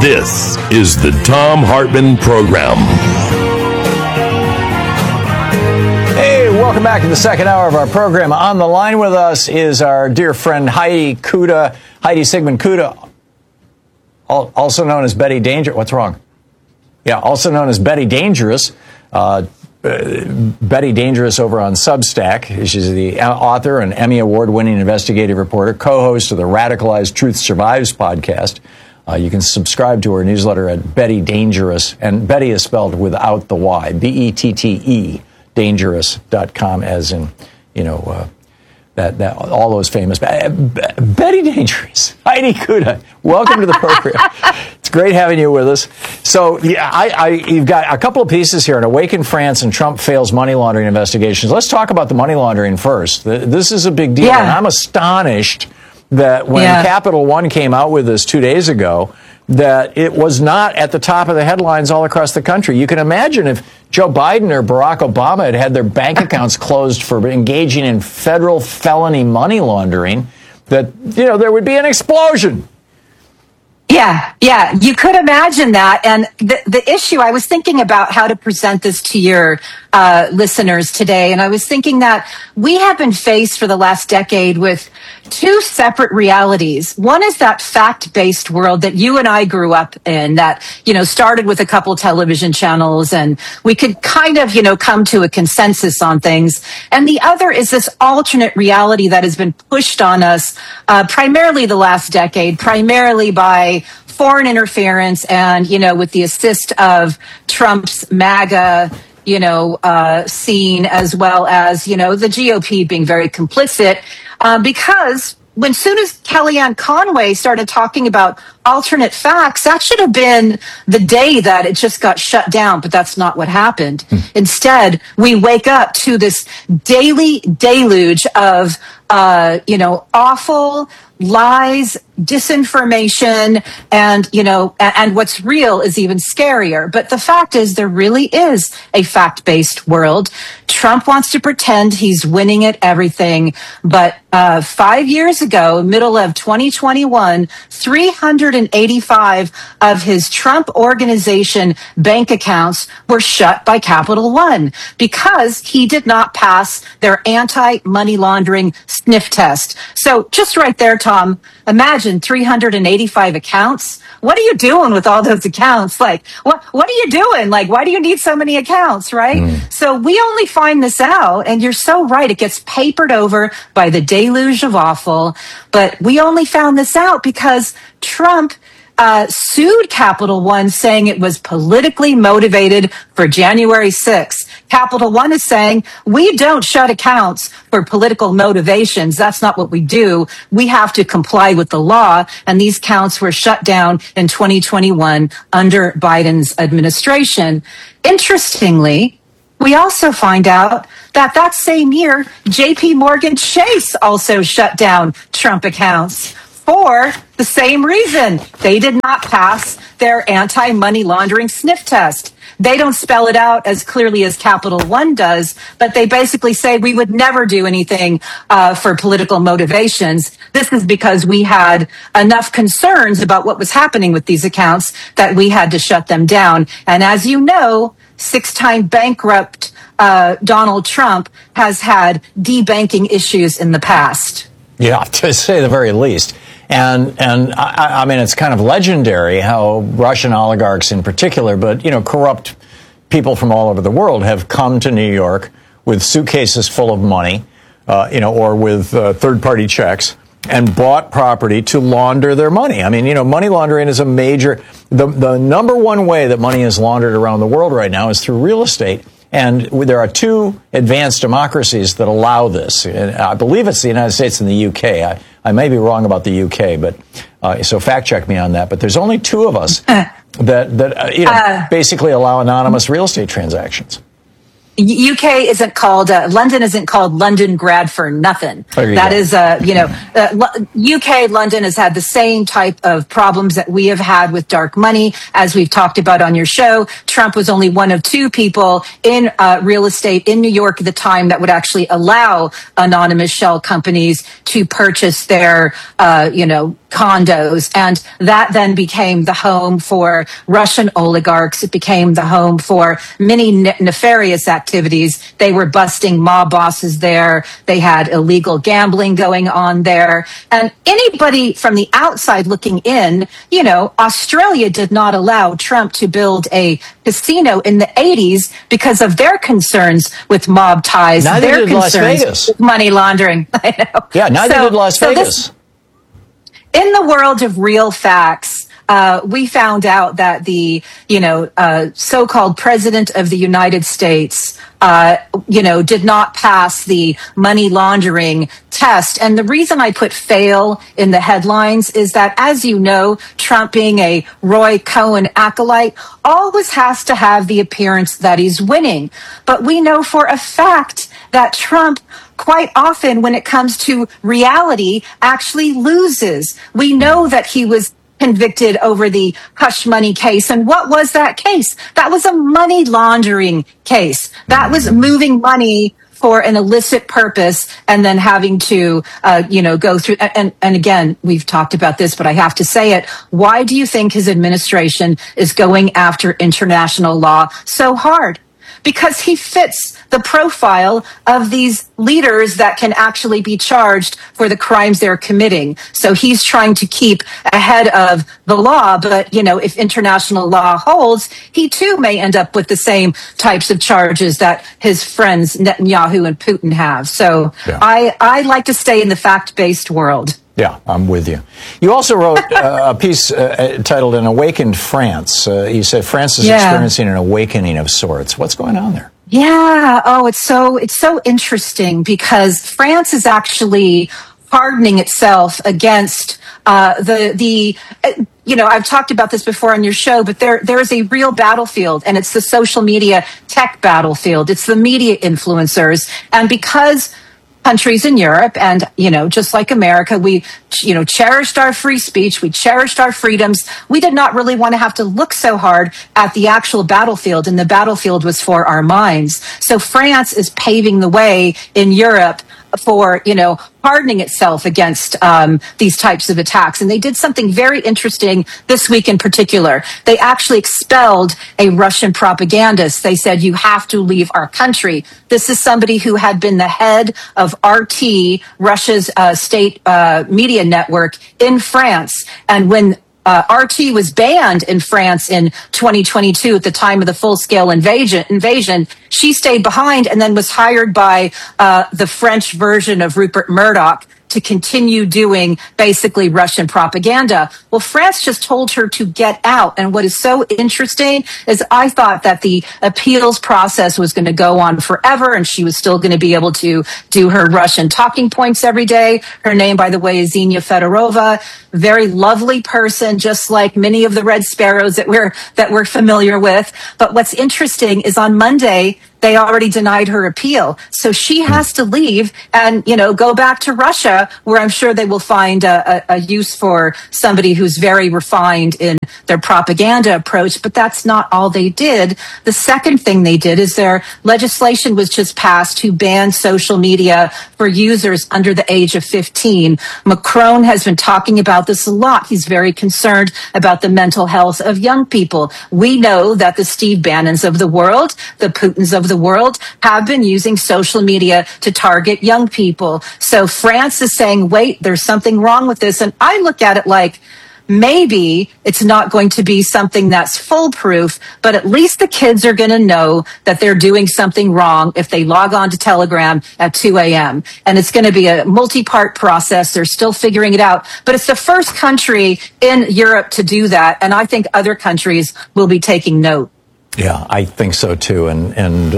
This is the Thom Hartmann Program. Hey, welcome back to the second hour of our program. On the line with us is our dear friend Heidi Sigmund Kuda, also known as Betty Dangerous. What's wrong? Yeah, also known as Betty Dangerous. Betty Dangerous over on Substack. She's the author and Emmy Award-winning investigative reporter, co-host of the Radicalized Truth Survives podcast. You can subscribe to her newsletter at Betty Dangerous, and Betty is spelled without the Y, Bette, dangerous.com, as in, that all those famous Betty Dangerous. Heidi Kuda, welcome to the program. It's great having you with us. So, yeah, you've got a couple of pieces here: an Awaken France and Trump fails money laundering investigations. Let's talk about the money laundering first. This is a big deal, and I'm astonished that when Capital One came out with this 2 days ago, that it was not at the top of the headlines all across the country. You can imagine if Joe Biden or Barack Obama had their bank accounts closed for engaging in federal felony money laundering, that, there would be an explosion. Yeah, you could imagine that. And the issue, I was thinking about how to present this to your listeners today, and I was thinking that we have been faced for the last decade with two separate realities. One is that fact-based world that you and I grew up in, that, started with a couple television channels, and we could kind of, come to a consensus on things. And the other is this alternate reality that has been pushed on us primarily the last decade, primarily by foreign interference and, with the assist of Trump's MAGA, scene, as well as, the GOP being very complicit, because soon as Kellyanne Conway started talking about alternate facts, that should have been the day that it just got shut down, but that's not what happened. Instead, we wake up to this daily deluge of, awful lies, disinformation, and, and what's real is even scarier. But the fact is, there really is a fact-based world. Trump wants to pretend he's winning at everything. But 5 years ago, middle of 2021, 385 of his Trump Organization bank accounts were shut by Capital One because he did not pass their anti-money laundering sniff test. So just right there, Tom, imagine 385 accounts. What are you doing with all those accounts? Like, what are you doing? Like, why do you need so many accounts, right? So we only find this out, and you're so right, it gets papered over by the deluge of awful, but we only found this out because Trump sued Capital One, saying it was politically motivated for January 6th. Capital One is saying, we don't shut accounts for political motivations. That's not what we do. We have to comply with the law. And these accounts were shut down in 2021 under Biden's administration. Interestingly, we also find out that same year, JP Morgan Chase also shut down Trump accounts for the same reason. They did not pass their anti-money laundering sniff test. They don't spell it out as clearly as Capital One does, but they basically say we would never do anything for political motivations. This is because we had enough concerns about what was happening with these accounts that we had to shut them down. And as you know, 6-time bankrupt Donald Trump has had debanking issues in the past. Yeah, to say the very least. And I mean, it's kind of legendary how Russian oligarchs in particular, but, corrupt people from all over the world have come to New York with suitcases full of money, or with third-party checks, and bought property to launder their money. I mean, money laundering is a major, the number one way that money is laundered around the world right now is through real estate. And there are two advanced democracies that allow this. And I believe it's the United States and the UK. I may be wrong about the UK, but so fact check me on that. But there's only two of us that basically allow anonymous real estate transactions. UK isn't called, London isn't called Londongrad for nothing. That is, UK, London has had the same type of problems that we have had with dark money, as we've talked about on your show. Trump was only one of two people in real estate in New York at the time that would actually allow anonymous shell companies to purchase their, condos. And that then became the home for Russian oligarchs. It became the home for many nefarious activities. They were busting mob bosses there. They had illegal gambling going on there. And anybody from the outside looking in, Australia did not allow Trump to build a casino in the 80s because of their concerns with mob ties, neither their did Las concerns Vegas. with money laundering. I know. Yeah, neither did Las Vegas. In the world of real facts, we found out that the, so-called president of the United States, did not pass the money laundering test. And the reason I put fail in the headlines is that, as you know, Trump being a Roy Cohn acolyte always has to have the appearance that he's winning. But we know for a fact that Trump quite often, when it comes to reality, actually loses. We know that he was convicted over the hush money case. And what was that case? That was a money laundering case. That was moving money for an illicit purpose and then having to, go through. And again, we've talked about this, but I have to say it. Why do you think his administration is going after international law so hard? Because he fits the profile of these leaders that can actually be charged for the crimes they're committing. So he's trying to keep ahead of the law. But, if international law holds, he too may end up with the same types of charges that his friends Netanyahu and Putin have. So yeah. I like to stay in the fact-based world. Yeah, I'm with you. You also wrote a piece titled An Awakened France. You said France is experiencing an awakening of sorts. What's going on there? Yeah. Oh, it's so interesting because France is actually hardening itself against I've talked about this before on your show, but there is a real battlefield, and it's the social media tech battlefield. It's the media influencers. And because countries in Europe and, just like America, we, cherished our free speech. We cherished our freedoms. We did not really want to have to look so hard at the actual battlefield, and the battlefield was for our minds. So France is paving the way in Europe for, hardening itself against these types of attacks. And they did something very interesting this week in particular. They actually expelled a Russian propagandist. They said, you have to leave our country. This is somebody who had been the head of RT, Russia's state media network in France. And when RT was banned in France in 2022 at the time of the full-scale invasion. She stayed behind and then was hired by the French version of Rupert Murdoch to continue doing basically Russian propaganda. Well, France just told her to get out. And what is so interesting is I thought that the appeals process was going to go on forever and she was still going to be able to do her Russian talking points every day. Her name, by the way, is Zenia Fedorova. Very lovely person, just like many of the Red Sparrows that we're familiar with. But what's interesting is on Monday, they already denied her appeal. So she has to leave and, go back to Russia, where I'm sure they will find a use for somebody who's very refined in their propaganda approach. But that's not all they did. The second thing they did is their legislation was just passed to ban social media for users under the age of 15. Macron has been talking about this a lot. He's very concerned about the mental health of young people. We know that the Steve Bannons of the world, the Putins of the world, have been using social media to target young people. So France is saying, wait, there's something wrong with this. And I look at it like, maybe it's not going to be something that's foolproof, but at least the kids are going to know that they're doing something wrong if they log on to Telegram at 2 a.m. And it's going to be a multi-part process. They're still figuring it out. But it's the first country in Europe to do that. And I think other countries will be taking note. Yeah, I think so too. And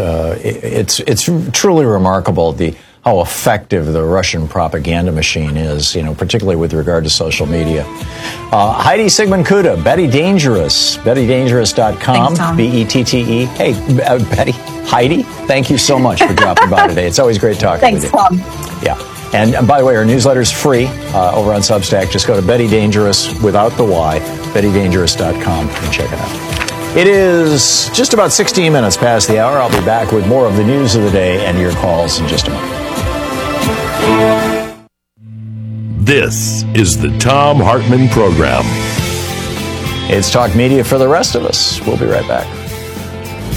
it's truly remarkable how effective the Russian propaganda machine is, particularly with regard to social media. Heidi Sigmund Kuda, Betty Dangerous, BettyDangerous.com, Thanks, BETTE. Hey, Betty, Heidi, thank you so much for dropping by today. It's always great talking with you. Thanks, Tom. Yeah. And by the way, our newsletter's free over on Substack. Just go to Betty Dangerous without the Y, BettyDangerous.com, and check it out. It is just about 16 minutes past the hour. I'll be back with more of the news of the day and your calls in just a moment. This is the Thom Hartmann Program. It's talk media for the rest of us. We'll be right back.